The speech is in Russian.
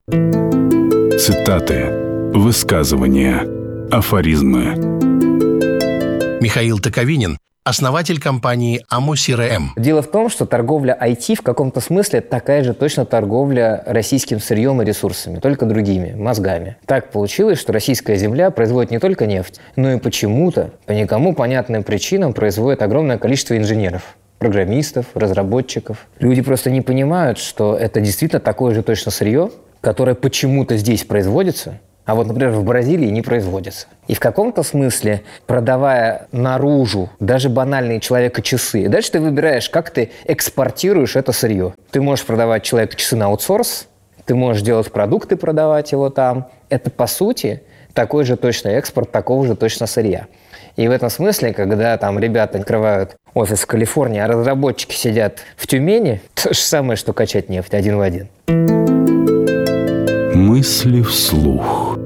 Цитаты, высказывания, афоризмы. Михаил Токовинин, основатель компании АМО-СИРЭМ. Дело в том, что торговля IT в каком-то смысле такая же точно торговля российским сырьем и ресурсами, только другими, мозгами. Так получилось, что российская земля производит не только нефть, но и почему-то, по никому понятным причинам, производит огромное количество инженеров, программистов, разработчиков. Люди просто не понимают, что это действительно такое же точно сырье, которое почему-то здесь производится, а вот, например, в Бразилии не производится. И в каком-то смысле, продавая наружу даже банальные человека-часы, дальше ты выбираешь, как ты экспортируешь это сырье. Ты можешь продавать человека-часы на аутсорс, ты можешь делать продукты, продавать его там. Это, по сути, такой же точно экспорт такого же точно сырья. И в этом смысле, когда там ребята открывают офис в Калифорнии, а разработчики сидят в Тюмени, то же самое, что качать нефть один в один. Мысли вслух.